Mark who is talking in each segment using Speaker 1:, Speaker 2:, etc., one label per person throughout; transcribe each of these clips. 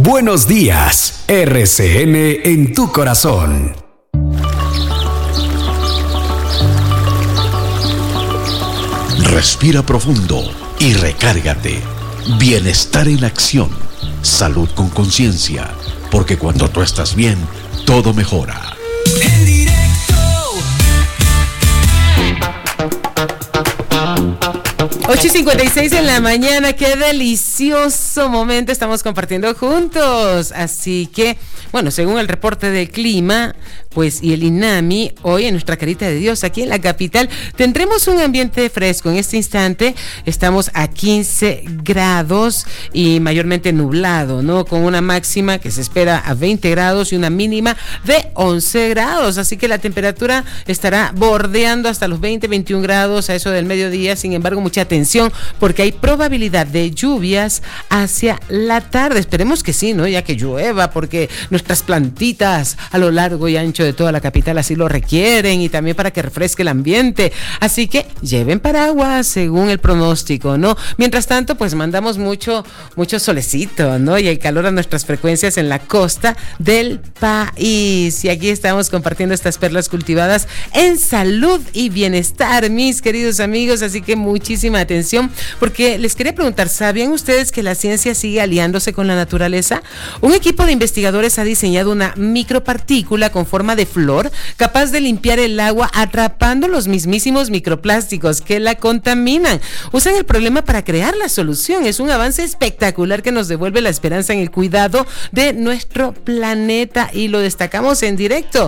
Speaker 1: Buenos días, RCN en tu corazón.
Speaker 2: Respira profundo y recárgate. Bienestar en acción. Salud con conciencia. Porque cuando tú estás bien, todo mejora.
Speaker 3: En directo.
Speaker 4: 8:56 en la mañana, qué delicioso momento estamos compartiendo juntos. Así que, bueno, según el reporte del clima, pues, y el INAMI, hoy en nuestra carita de Dios, aquí en la capital, tendremos un ambiente fresco. En este instante estamos a 15 grados y mayormente nublado, ¿no? Con una máxima que se espera a 20 grados y una mínima de 11 grados. Así que la temperatura estará bordeando hasta los 20, 21 grados a eso del mediodía. Sin embargo, mucha atención porque hay probabilidad de lluvias hacia la tarde. Esperemos que sí, ¿no? Ya que llueva, porque nuestras plantitas a lo largo y ancho de toda la capital así lo requieren, y también para que refresque el ambiente. Así que lleven paraguas según el pronóstico, ¿no? Mientras tanto, pues mandamos mucho solecito, ¿no? Y el calor a nuestras frecuencias en la costa del país. Y aquí estamos compartiendo estas perlas cultivadas en salud y bienestar, mis queridos amigos. Así que muchísima atención, porque les quería preguntar, ¿sabían ustedes que la ciencia sigue aliándose con la naturaleza? Un equipo de investigadores ha diseñado una micropartícula con forma de flor capaz de limpiar el agua atrapando los mismísimos microplásticos que la contaminan. Usan el problema para crear la solución. Es un avance espectacular que nos devuelve la esperanza en el cuidado de nuestro planeta, y lo destacamos en directo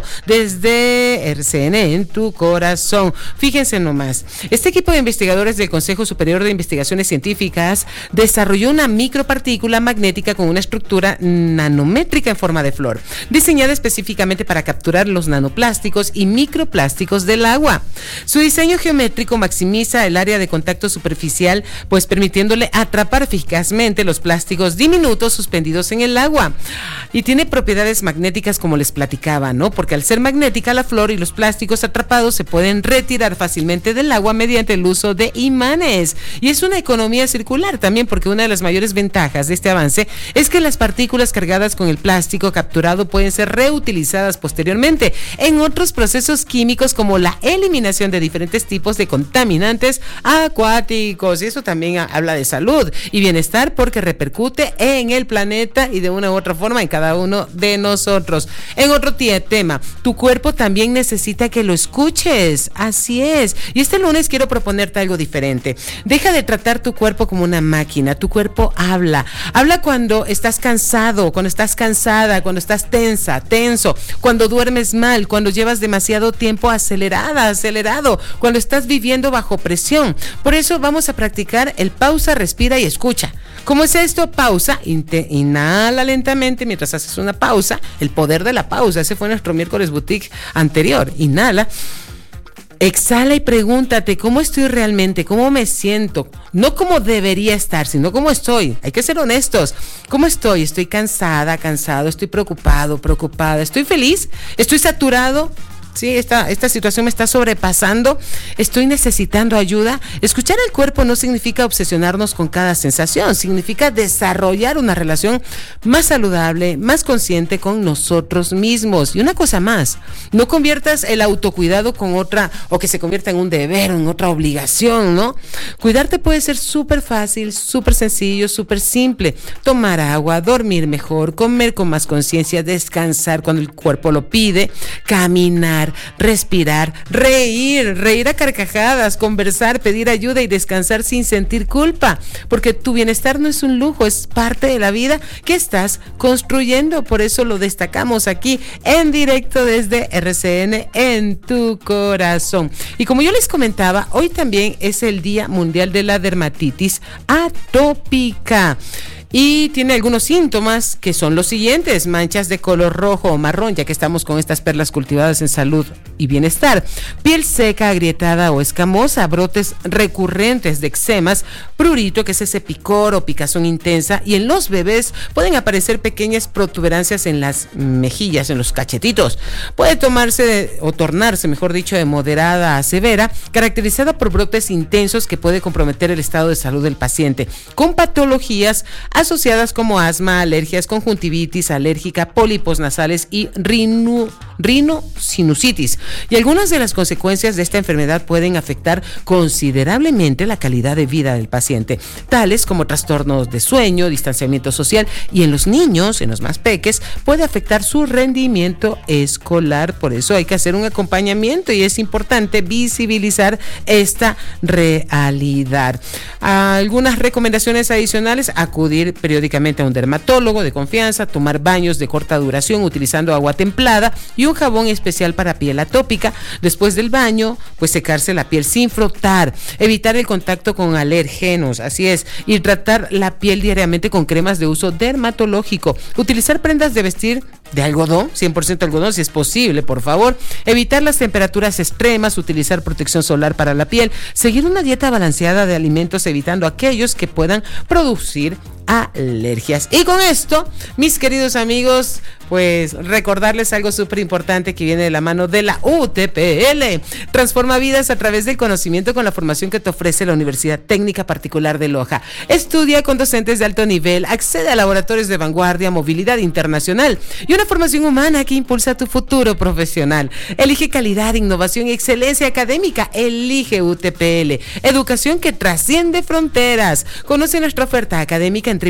Speaker 4: desde RCN en tu corazón. Fíjense nomás, este equipo de investigadores del Consejo Superior de Investigaciones Científicas desarrolló una micropartícula magnética con una estructura nanométrica en forma de flor, diseñada específicamente para capturar los nanoplásticos y microplásticos del agua. Su diseño geométrico maximiza el área de contacto superficial, pues permitiéndole atrapar eficazmente los plásticos diminutos suspendidos en el agua. Y tiene propiedades magnéticas, como les platicaba, ¿no? Porque al ser magnética, la flor y los plásticos atrapados se pueden retirar fácilmente del agua mediante el uso de imanes. Y es una economía circular también, porque una de las mayores ventajas de este avance es que las partículas cargadas con el plástico capturado pueden ser reutilizadas posteriormente en otros procesos químicos, como la eliminación de diferentes tipos de contaminantes acuáticos. Y eso también habla de salud y bienestar, porque repercute en el planeta y de una u otra forma en cada uno de nosotros. En otro tema, tu cuerpo también necesita que lo escuches. Así es. Y este lunes quiero proponerte algo diferente. Deja de tratar tu cuerpo como una máquina. Tu cuerpo habla cuando estás cansado, cuando estás cansada, cuando estás tenso, cuando duermes mal, cuando llevas demasiado tiempo acelerado, cuando estás viviendo bajo presión. Por eso vamos a practicar el pausa, respira y escucha. ¿Cómo es esto? Pausa, inhala lentamente mientras haces una pausa. El poder de la pausa, ese fue nuestro miércoles boutique anterior. Inhala. Exhala y pregúntate, ¿cómo estoy realmente? ¿Cómo me siento? No cómo debería estar, sino cómo estoy. Hay que ser honestos. ¿Cómo estoy? ¿Estoy cansado? ¿Estoy preocupada? ¿Estoy feliz? ¿Estoy saturado? Sí, esta situación me está sobrepasando. Estoy necesitando ayuda. Escuchar el cuerpo no significa obsesionarnos con cada sensación. Significa desarrollar una relación más saludable, más consciente con nosotros mismos. Y una cosa más, no conviertas el autocuidado con otra, o que se convierta en un deber o en otra obligación, ¿no? Cuidarte puede ser súper fácil, súper sencillo, súper simple. Tomar agua, dormir mejor, comer con más conciencia, descansar cuando el cuerpo lo pide, caminar, respirar, reír a carcajadas, conversar, pedir ayuda y descansar sin sentir culpa, porque tu bienestar no es un lujo, es parte de la vida que estás construyendo. Por eso lo destacamos aquí en directo desde RCN en tu corazón. Y como yo les comentaba, hoy también es el Día Mundial de la Dermatitis Atópica. Y tiene algunos síntomas que son los siguientes: manchas de color rojo o marrón, ya que estamos con estas perlas cultivadas en salud y bienestar, piel seca, agrietada o escamosa, brotes recurrentes de eczemas, prurito, que es ese picor o picazón intensa, y en los bebés pueden aparecer pequeñas protuberancias en las mejillas, en los cachetitos. Puede tornarse, mejor dicho, de moderada a severa, caracterizada por brotes intensos que puede comprometer el estado de salud del paciente, con patologías asociadas como asma, alergias, conjuntivitis alérgica, pólipos nasales y rinosinusitis. Y algunas de las consecuencias de esta enfermedad pueden afectar considerablemente la calidad de vida del paciente, tales como trastornos de sueño, distanciamiento social, y en los niños, en los más peques, puede afectar su rendimiento escolar. Por eso hay que hacer un acompañamiento y es importante visibilizar esta realidad. Algunas recomendaciones adicionales: acudir periódicamente a un dermatólogo de confianza, tomar baños de corta duración utilizando agua templada y un jabón especial para piel atópica. Después del baño, pues secarse la piel sin frotar, evitar el contacto con alérgenos, así es, y tratar la piel diariamente con cremas de uso dermatológico. Utilizar prendas de vestir de algodón, 100% algodón si es posible, por favor. Evitar las temperaturas extremas, utilizar protección solar para la piel, seguir una dieta balanceada de alimentos, evitando aquellos que puedan producir alergias. Y con esto, mis queridos amigos, pues recordarles algo súper importante que viene de la mano de la UTPL. Transforma vidas a través del conocimiento con la formación que te ofrece la Universidad Técnica Particular de Loja. Estudia con docentes de alto nivel, accede a laboratorios de vanguardia, movilidad internacional y una formación humana que impulsa tu futuro profesional. Elige calidad, innovación y excelencia académica. Elige UTPL. Educación que trasciende fronteras. Conoce nuestra oferta académica en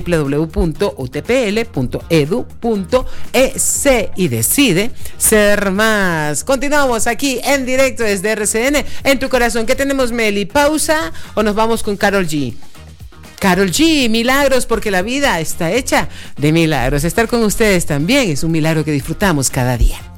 Speaker 4: www.utpl.edu.es y decide ser más. Continuamos aquí en directo desde RCN, en tu corazón. ¿Qué tenemos, Meli? ¿Pausa o nos vamos con Karol G? Karol G, milagros, porque la vida está hecha de milagros. Estar con ustedes también es un milagro que disfrutamos cada día.